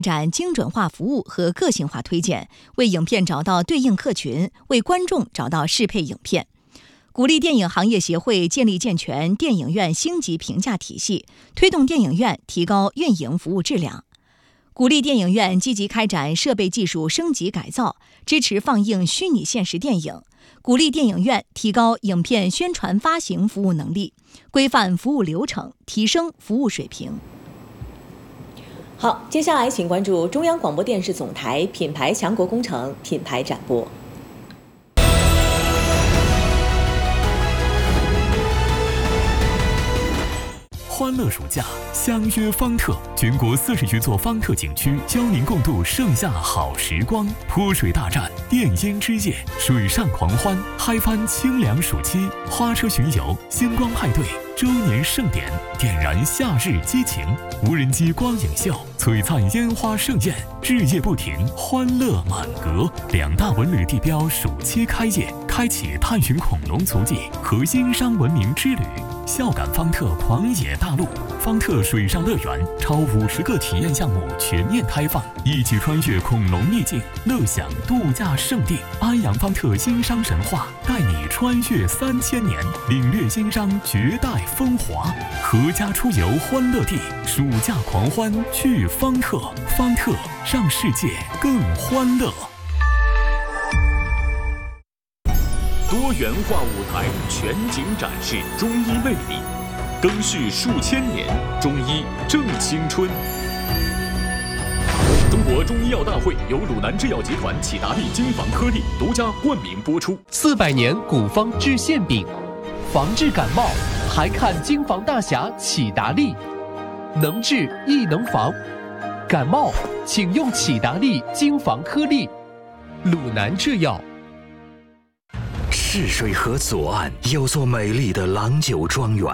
展精准化服务和个性化推荐，为影片找到对应客群，为观众找到适配影片。鼓励电影行业协会建立健全电影院星级评价体系，推动电影院提高运营服务质量。鼓励电影院积极开展设备技术升级改造，支持放映虚拟现实电影。鼓励电影院提高影片宣传发行服务能力，规范服务流程，提升服务水平。 好，接下来请关注中央广播电视总台品牌强国工程品牌展播。 欢乐暑假，相约方特，全国40余座方特景区，教您共度盛夏好时光。泼水大战、电音之夜、水上狂欢，嗨翻清凉暑期。花车巡游、星光派对、周年盛典，点燃夏日激情。无人机光影秀、璀璨烟花盛宴，日夜不停，欢乐满格。2大文旅地标暑期开业，开启探寻恐龙足迹和殷商文明之旅。笑感方特狂野大陆，方特水上乐园超50个体验项目全面开放，一起穿越恐龙秘境，乐享度假胜地。安阳方特殷商神话，带你穿越3000年，领略殷商绝代风华。阖家出游欢乐地，暑假狂欢去方特，方特让世界更欢乐。 多元化舞台全景展示中医魅力，更续数千年，中医正青春。中国中医药大会由鲁南制药集团启达利金防颗粒独家冠名播出。 400年古方治馅饼，防治感冒还看金防大侠启达利，能治亦能防。感冒请用启达利金防颗粒。鲁南制药。 泗水河左岸有座美丽的郎酒庄园，